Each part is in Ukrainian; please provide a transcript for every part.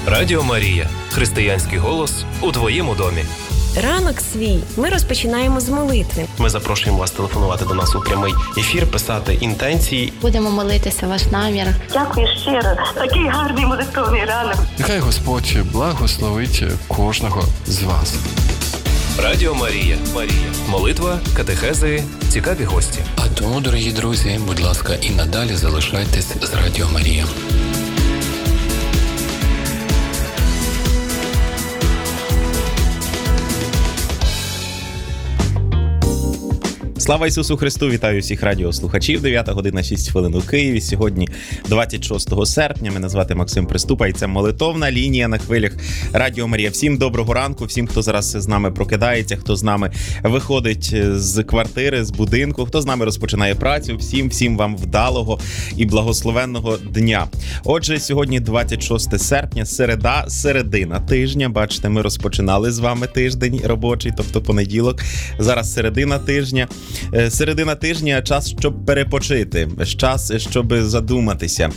Радіо Марія. Християнський голос у твоєму домі. Ранок свій ми розпочинаємо з молитви. Ми запрошуємо вас телефонувати до нас у прямий ефір, писати інтенції. Будемо молитися ваш намір. Дякую щиро. Такий гарний молитовний ранок. Нехай Господь благословить кожного з вас. Радіо Марія. Молитва, катехези, цікаві гості. А тому, дорогі друзі, будь ласка, і надалі залишайтесь з Радіо Марія. Слава Ісусу Христу! Вітаю всіх радіослухачів. 9 година 6 хвилин у Києві. Сьогодні 26 серпня. Мене звати Максим Приступа і це молитовна лінія на хвилях Радіо Марія. Всім доброго ранку, всім, хто зараз з нами прокидається, хто з нами виходить з квартири, з будинку, хто з нами розпочинає працю. Всім вам вдалого і благословенного дня. Отже, сьогодні 26 серпня, середина тижня. Бачите, ми розпочинали з вами тиждень робочий, тобто понеділок. Зараз середина тижня. Середина тижня – час, щоб перепочити, час, щоб задуматися.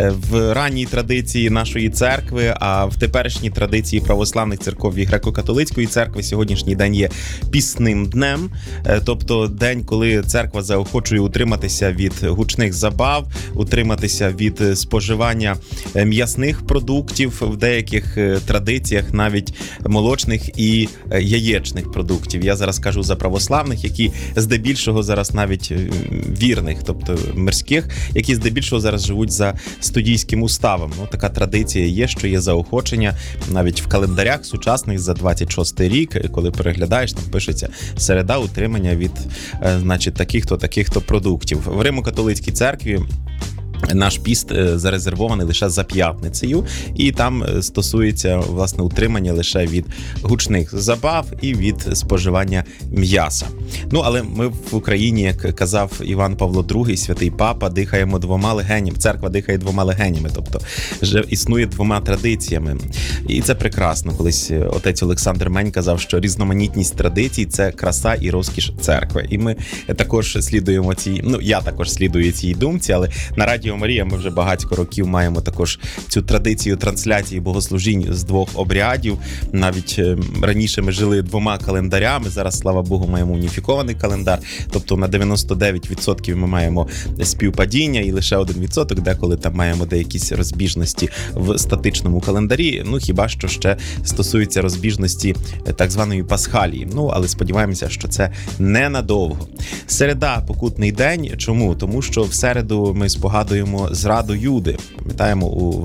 В ранній традиції нашої церкви, а в теперішній традиції православних церков і греко-католицької церкви сьогоднішній день є пісним днем, тобто день, коли церква заохочує утриматися від гучних забав, утриматися від споживання м'ясних продуктів, в деяких традиціях навіть молочних і яєчних продуктів. Я зараз кажу за православних, які здебільшого зараз навіть вірних, тобто мирських, які здебільшого зараз живуть за студійським уставом. Ну, така традиція є, що є заохочення навіть в календарях сучасних за 26-й рік, коли переглядаєш, там пишеться середа утримання від, значить, таких-то продуктів. В Римо-католицькій церкві наш піст зарезервований лише за п'ятницею, і там стосується, власне, утримання лише від гучних забав і від споживання м'яса. Ну, але ми в Україні, як казав Іван Павло II, святий папа, дихаємо двома легенями, церква дихає двома легенями, тобто вже існує двома традиціями. І це прекрасно. Колись отець Олександр Мень казав, що різноманітність традицій – це краса і розкіш церкви. І ми також слідуємо я також слідую цій думці, але на Радіо Марія ми вже багатько років маємо також цю традицію трансляції богослужінь з двох обрядів. Навіть раніше ми жили двома календарями, зараз, слава Богу, маємо уніфікований календар, тобто на 99% ми маємо співпадіння і лише 1% деколи там маємо деякісь розбіжності в статичному календарі, ну хіба що ще стосується розбіжності так званої пасхалії. Ну, але сподіваємося, що це ненадовго. Середа – покутний день. Чому? Тому що в середу ми спогадуємо зраду Юди. Пам'ятаємо у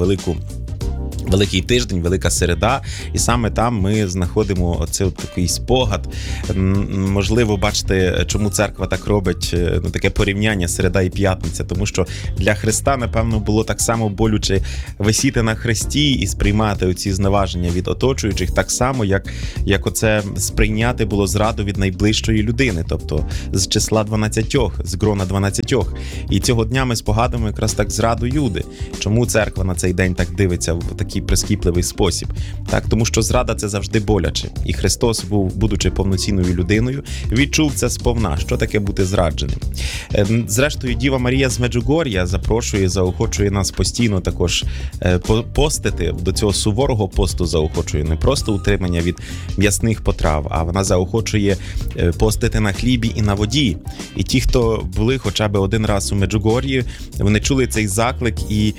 Великий тиждень, Велика середа, і саме там ми знаходимо оцей такий спогад. Можливо, бачите, чому церква так робить, таке порівняння середа і п'ятниця, тому що для Христа, напевно, було так само болюче висіти на хресті і сприймати оці зневаження від оточуючих, так само, як оце сприйняти було зраду від найближчої людини, тобто з числа 12, з грона 12. І цього дня ми спогадуємо якраз так зраду Юди. Чому церква на цей день так дивиться в такий прискіпливий спосіб? Так, тому що зрада – це завжди боляче. І Христос, будучи повноцінною людиною, відчув це сповна, що таке бути зрадженим. Зрештою, Діва Марія з Меджугор'я заохочує нас постійно також постити, до цього суворого посту заохочує, не просто утримання від м'ясних потрав, а вона заохочує постити на хлібі і на воді. І ті, хто були хоча б один раз у Меджугор'ї, вони чули цей заклик, і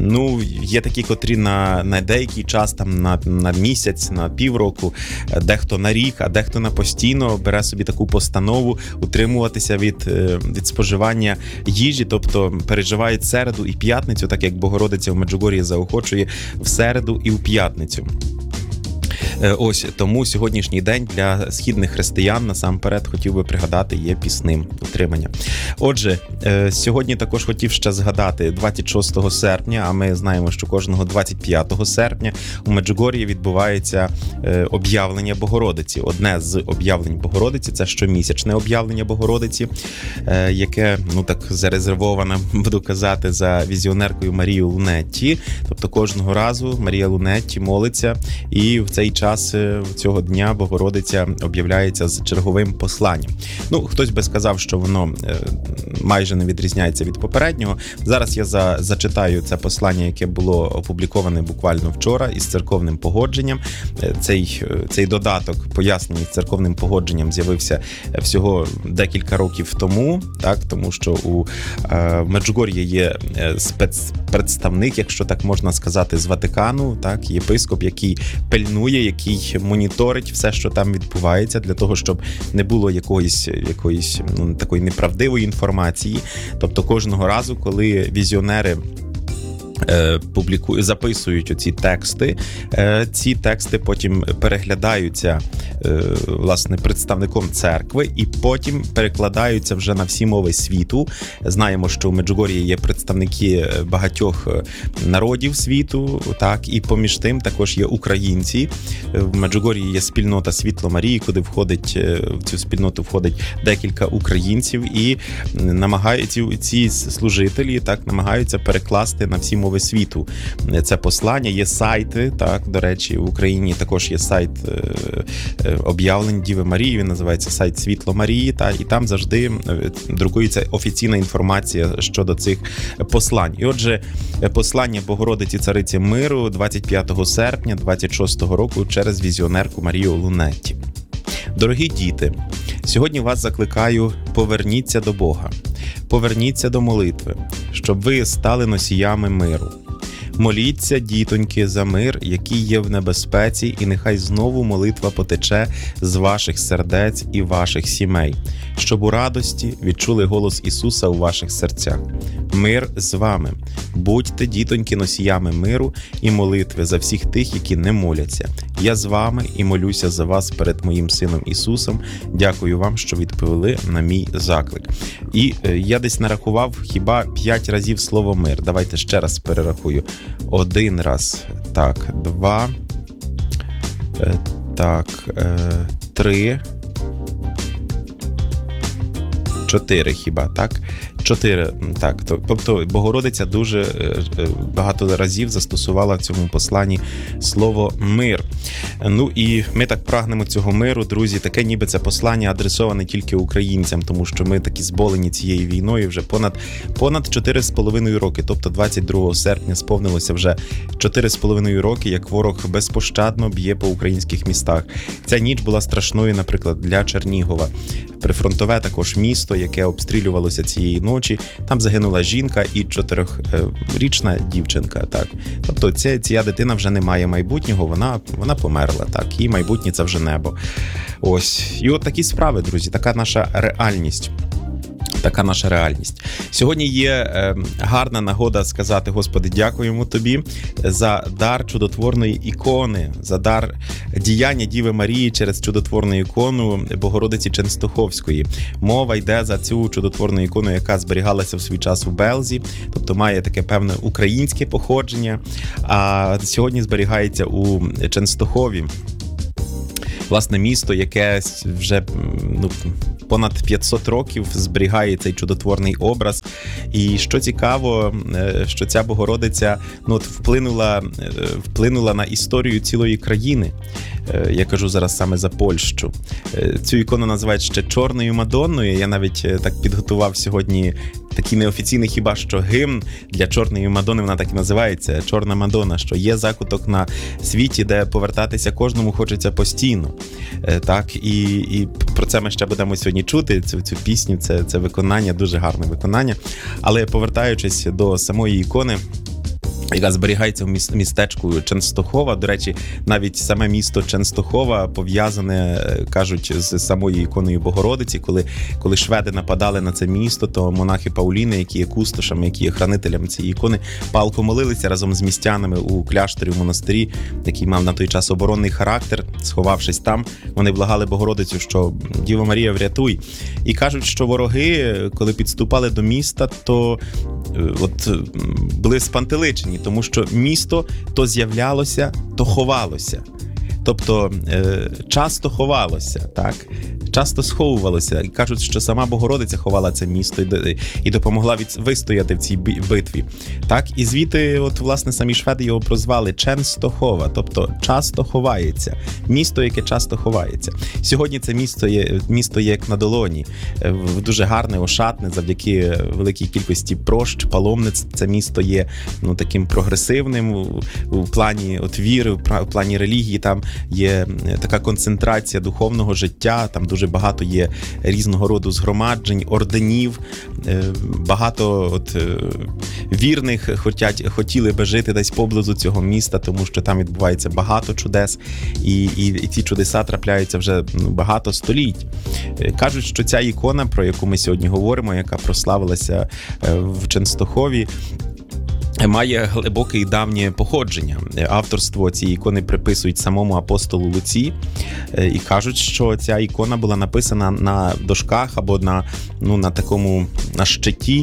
є такі, котрі на деякий час, там на місяць, на півроку, дехто на рік, а дехто на постійно бере собі таку постанову утримуватися від споживання їжі, тобто переживають середу і п'ятницю, так як Богородиця в Меджугор'ї заохочує в середу і в п'ятницю. Ось, тому сьогоднішній день для східних християн, насамперед, хотів би пригадати, є пісним утримання. Отже, сьогодні також хотів ще згадати 26 серпня, а ми знаємо, що кожного 25 серпня у Меджугор'ї відбувається об'явлення Богородиці. Одне з об'явлень Богородиці – це щомісячне об'явлення Богородиці, яке, зарезервоване, буду казати, за візіонеркою Марією Лунетті. Тобто кожного разу Марія Лунетті молиться, і в цей цей час цього дня Богородиця об'являється з черговим посланням. Ну, хтось би сказав, що воно майже не відрізняється від попереднього. Зараз я зачитаю це послання, яке було опубліковане буквально вчора із церковним погодженням. Цей додаток пояснений з церковним погодженням з'явився всього декілька років тому, так, тому що у Меджугор'ї є спецпредставник, якщо так можна сказати, з Ватикану, так, єпископ, який пильнує, який моніторить все, що там відбувається, для того, щоб не було якоїсь такої неправдивої інформації. Тобто кожного разу, коли візіонери записують оці тексти, ці тексти потім переглядаються власне представником церкви і потім перекладаються вже на всі мови світу. Знаємо, що у Меджугор'ї є представники багатьох народів світу, так, і поміж тим також є українці. В Меджугор'ї є спільнота Світло Марії, куди в цю спільноту входить декілька українців, і ці служителі так намагаються перекласти на всі мови світу це послання. Є сайти, так, до речі, в Україні також є сайт об'явлень Діви Марії, він називається сайт Світло Марії, і там завжди друкується офіційна інформація щодо цих послань. І отже, послання Богородиці Цариці Миру 25 серпня 26 року через візіонерку Марію Лунетті. Дорогі діти, сьогодні вас закликаю: поверніться до Бога, поверніться до молитви, щоб ви стали носіями миру. Моліться, дітоньки, за мир, який є в небезпеці, і нехай знову молитва потече з ваших сердець і ваших сімей, щоб у радості відчули голос Ісуса у ваших серцях. Мир з вами. Будьте, дітоньки, носіями миру і молитви за всіх тих, які не моляться. Я з вами і молюся за вас перед моїм Сином Ісусом. Дякую вам, що відповіли на мій заклик. І я десь нарахував хіба 5 разів слово мир. Давайте ще раз перерахую. 1 раз, так, 2, так, 3, 4 хіба, так? 4, так. Тобто Богородиця дуже багато разів застосувала в цьому посланні слово «мир». Ну і ми так прагнемо цього миру, друзі, таке ніби це послання адресоване тільки українцям, тому що ми такі зболені цією війною вже понад 4,5 роки, тобто 22 серпня сповнилося вже 4,5 роки, як ворог безпощадно б'є по українських містах. Ця ніч була страшною, наприклад, для Чернігова. Прифронтове також місто, яке обстрілювалося цієї ночі. Там загинула жінка і 4-річна дівчинка. Так. Тобто ця дитина вже не має майбутнього, вона померла. Так. Її майбутнє – це вже небо. Ось. І от такі справи, друзі, така наша реальність. Така наша реальність. Сьогодні є гарна нагода сказати: Господи, дякуємо Тобі за дар чудотворної ікони, за дар діяння Діви Марії через чудотворну ікону Богородиці Ченстоховської. Мова йде за цю чудотворну ікону, яка зберігалася в свій час у Белзі, тобто має таке певне українське походження, а сьогодні зберігається у Ченстохові. Власне, місто, яке вже понад 500 років зберігає цей чудотворний образ. І що цікаво, що ця Богородиця вплинула на історію цілої країни. Я кажу зараз саме за Польщу. Цю ікону називають ще Чорною Мадонною. Я навіть так підготував сьогодні такий неофіційний хіба що гімн для Чорної Мадони, вона так і називається, Чорна Мадонна, що є закуток на світі, де повертатися кожному хочеться постійно. Так, і про це ми ще будемо сьогодні чути, цю пісню, це виконання, дуже гарне виконання. Але повертаючись до самої ікони, яка зберігається в містечку Ченстохова. До речі, навіть саме місто Ченстохова пов'язане, кажуть, з самою іконою Богородиці. Коли шведи нападали на це місто, то монахи Пауліни, які є кустошами, які є хранителями цієї ікони, палко молилися разом з містянами у кляштері, у монастирі, який мав на той час оборонний характер. Сховавшись там, вони благали Богородицю, що Діва Марія, врятуй. І кажуть, що вороги, коли підступали до міста, то були спантеличені, тому що місто то з'являлося, то ховалося. тобто часто ховалося, так? Часто сховувалося. І кажуть, що сама Богородиця ховала це місто і допомогла вистояти в цій битві. Так? І звідти, от, власне, самі шведи його прозвали Ченстохова, тобто часто ховається. Місто, яке часто ховається. Сьогодні це місто є як на долоні. Дуже гарне, ошатне, завдяки великій кількості прощ, паломниць. Це місто є таким прогресивним у плані віри, в плані релігії. Там є така концентрація духовного життя, там дуже багато є різного роду згромаджень, орденів, багато вірних хотіли би жити десь поблизу цього міста, тому що там відбувається багато чудес, і ці чудеса трапляються вже багато століть. Кажуть, що ця ікона, про яку ми сьогодні говоримо, яка прославилася в Ченстохові, має глибоке і давнє походження. Авторство цієї ікони приписують самому апостолу Луці і кажуть, що ця ікона була написана на дошках або на щиті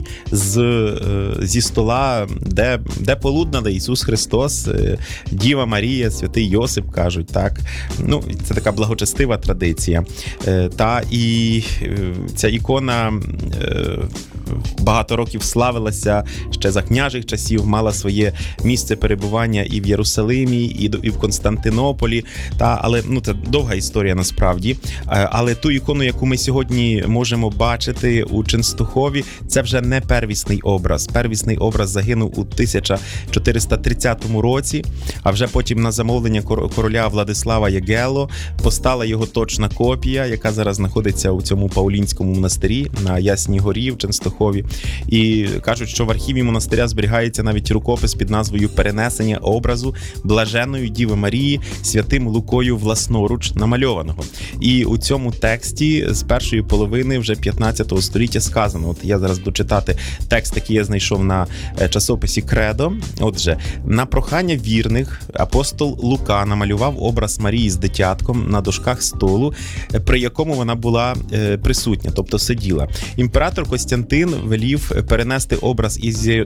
зі стола, де полуднали Ісус Христос, Діва Марія, святий Йосип, кажуть, так. Це така благочестива традиція. І ця ікона багато років славилася ще за княжих часів, мала своє місце перебування і в Єрусалимі, і в Константинополі. Але це довга історія насправді. Але ту ікону, яку ми сьогодні можемо бачити у Ченстохові, це вже не первісний образ. Первісний образ загинув у 1430 році, а вже потім на замовлення короля Владислава Ягелло постала його точна копія, яка зараз знаходиться у цьому Паулінському монастирі на Ясній горі в Ченстохові. І кажуть, що в архіві монастиря зберігається навіть рукопис під назвою «Перенесення образу Блаженної Діви Марії святим Лукою власноруч намальованого». І у цьому тексті з першої половини вже 15 століття сказано, я зараз буду читати текст, який я знайшов на часописі «Кредо». Отже, на прохання вірних апостол Лука намалював образ Марії з дитятком на дошках столу, при якому вона була присутня, тобто сиділа. Імператор Костянтин велів перенести образ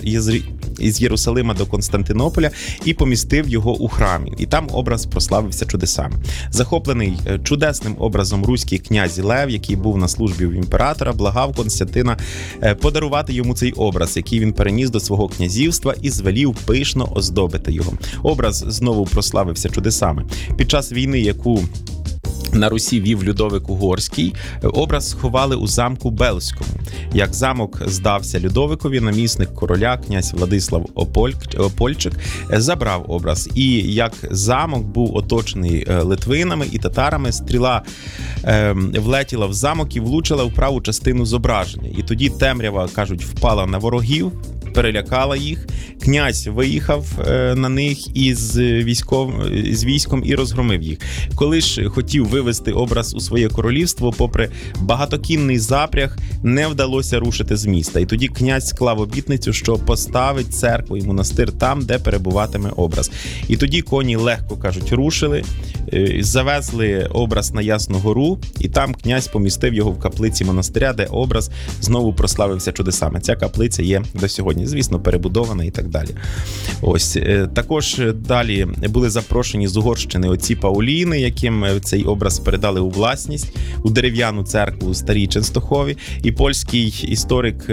із Єрусалима до Константинополя і помістив його у храмі. І там образ прославився чудесами. Захоплений чудесним образом руський князь Лев, який був на службі в імператора, благав Константина подарувати йому цей образ, який він переніс до свого князівства, і звелів пишно оздобити його. Образ знову прославився чудесами. Під час війни, яку на Русі вів Людовик Угорський, образ сховали у замку Бельському. Як замок здався Людовикові, намісник короля, князь Владислав Опольчик, забрав образ. І як замок був оточений литвинами і татарами, стріла влетіла в замок і влучила в праву частину зображення. І тоді темрява, кажуть, впала на ворогів, перелякала їх. Князь виїхав на них із військом і розгромив їх. Коли ж хотів вивести образ у своє королівство, попри багатокінний запряг, не вдалося рушити з міста. І тоді князь склав обітницю, що поставить церкву і монастир там, де перебуватиме образ. І тоді коні легко, кажуть, рушили, завезли образ на Ясну гору, і там князь помістив його в каплиці монастиря, де образ знову прославився чудесами. Ця каплиця є до сьогодні, звісно, перебудована і так далі. Ось. Також далі були запрошені з Угорщини отці Пауліни, яким цей образ передали у власність, у дерев'яну церкву у Старій Ченстохові. І польський історик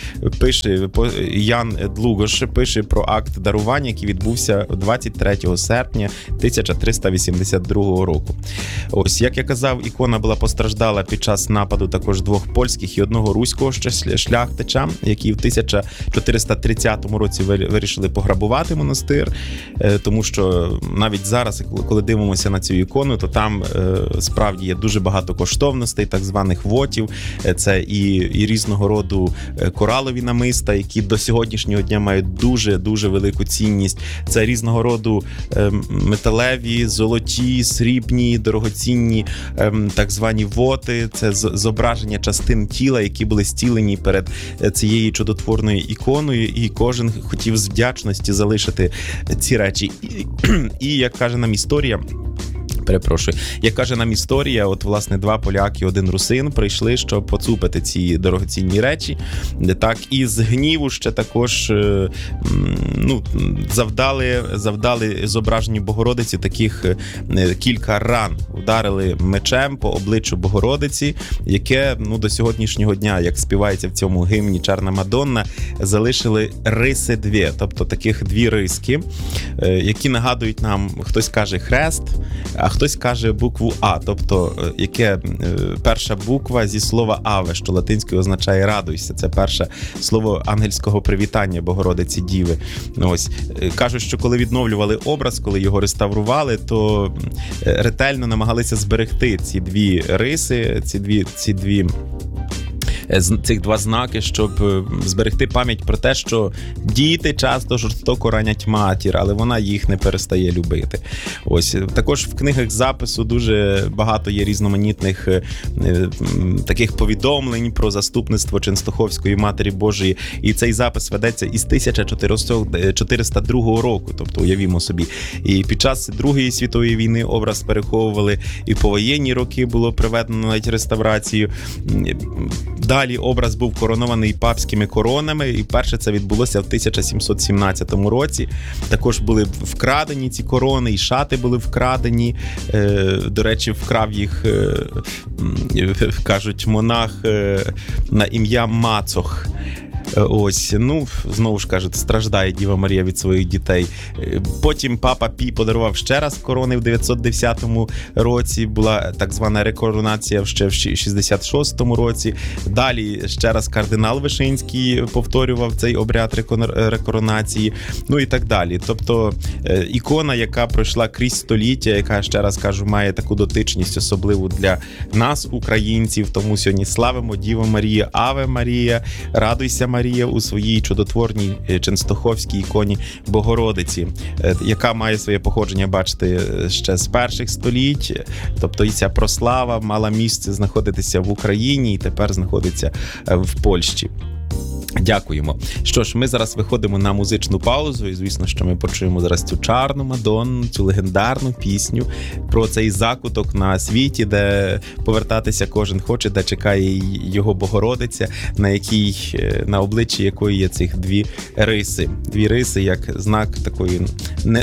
Ян Длугош пише про акт дарування, який відбувся 23 серпня 1382 року. Ось, як я казав, ікона була постраждала під час нападу також двох польських і одного руського шляхтича, які в 1430 році вирішили пограбувати монастир, тому що навіть зараз, коли дивимося на цю ікону, то там справді є дуже багато коштовностей, так званих вотів, це і різного роду коралові намиста, які до сьогоднішнього дня мають дуже велику цінність. Це різного роду металеві, золоті, срібні, дорогоцінні так звані воти, це зображення частин тіла, які були зцілені перед цією чудотворною іконою, і кожен хотів з вдячності залишити ці речі. І як каже нам історія, Перепрошую. Як каже нам історія, от, власне, 2 поляки, 1 русин прийшли, щоб поцупити ці дорогоцінні речі. Так, і з гніву ще також завдали зображенню Богородиці таких кілька ран. Ударили мечем по обличчю Богородиці, яке до сьогоднішнього дня, як співається в цьому гімні «Чорна Мадонна», залишили риси 2, тобто таких 2 риски, які нагадують нам, хтось каже хрест, а хтось каже букву А, тобто яке перша буква зі слова «Аве», що латинською означає «радуйся». Це перше слово ангельського привітання Богородиці Діви. Ось. Кажуть, що коли відновлювали образ, коли його реставрували, то ретельно намагалися зберегти ці 2 риси, цих 2 знаки, щоб зберегти пам'ять про те, що діти часто жорстоко ранять матір, але вона їх не перестає любити. Ось. Також в книгах запису дуже багато є різноманітних таких повідомлень про заступництво Ченстоховської Матері Божої, і цей запис ведеться із 1402 року, тобто уявімо собі. І під час Другої світової війни образ переховували, і по воєнні роки було проведено навіть реставрацію. Далі образ був коронований папськими коронами, і перше це відбулося в 1717 році. Також були вкрадені ці корони, і шати були вкрадені. До речі, вкрав їх, кажуть, монах на ім'я Мацох. Ось, знову ж кажуть, страждає Діва Марія від своїх дітей. Потім папа Пій подарував ще раз корони в 910 році, була так звана рекоронація ще в 66-му році. Далі ще раз кардинал Вишинський повторював цей обряд рекоронації, і так далі. Тобто ікона, яка пройшла крізь століття, яка, ще раз кажу, має таку дотичність особливу для нас, українців, тому сьогодні славимо Діву Марію, Аве Марія, радуйся Марія у своїй чудотворній ченстоховській іконі Богородиці, яка має своє походження, бачите, ще з перших століть. Тобто і ця прослава мала місце знаходитися в Україні і тепер знаходиться в Польщі. Дякуємо. Що ж, ми зараз виходимо на музичну паузу, і звісно, що ми почуємо зараз цю «Чорну Мадонну», цю легендарну пісню про цей закуток на світі, де повертатися кожен хоче, де чекає його Богородиця, на обличчі якої є цих 2 риси. 2 риси як знак такої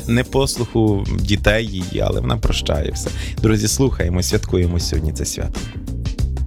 непослуху дітей її, але вона прощає все. Друзі, слухаємо, святкуємо сьогодні це свято.